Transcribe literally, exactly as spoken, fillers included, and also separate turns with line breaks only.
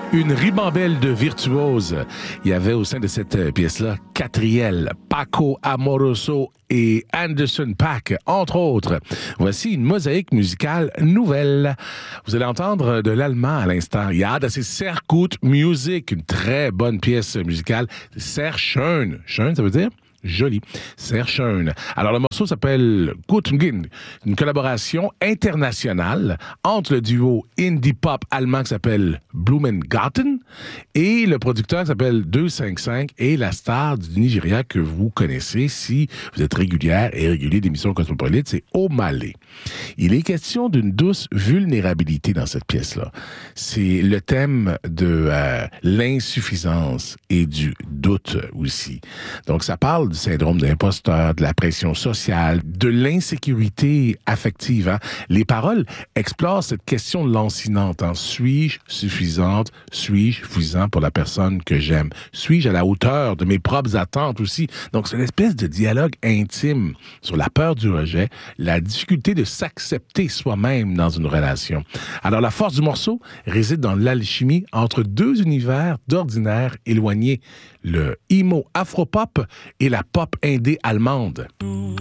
Une ribambelle de virtuoses. Il y avait au sein de cette pièce-là Catriel, Paco Amoroso et Anderson .Paak, entre autres. Voici une mosaïque musicale nouvelle. Vous allez entendre de l'allemand à l'instant. Ja, das ist sehr gut Musik. Une très bonne pièce musicale. Sehr schön. Schön, ça veut dire? Joli. Sehr schön. Alors, le morceau s'appelle Guten Gin, une collaboration internationale entre le duo indie pop allemand qui s'appelle Blumengarten et le producteur qui s'appelle deux cent cinquante-cinq et la star du Nigeria que vous connaissez si vous êtes régulière et régulier d'émissions Cosmopolite, c'est Omale. Il est question d'une douce vulnérabilité dans cette pièce-là. C'est le thème de euh, l'insuffisance et du doute aussi. Donc, ça parle du syndrome d'imposteur, de la pression sociale, de l'insécurité affective. Hein? Les paroles explorent cette question lancinante. Hein? Suis-je suffisante? Suis-je suffisant pour la personne que j'aime? Suis-je à la hauteur de mes propres attentes aussi? Donc, c'est une espèce de dialogue intime sur la peur du rejet, la difficulté de s'accepter soi-même dans une relation. Alors, la force du morceau réside dans l'alchimie entre deux univers d'ordinaire éloignés, le emo afropop et la pop indé allemande.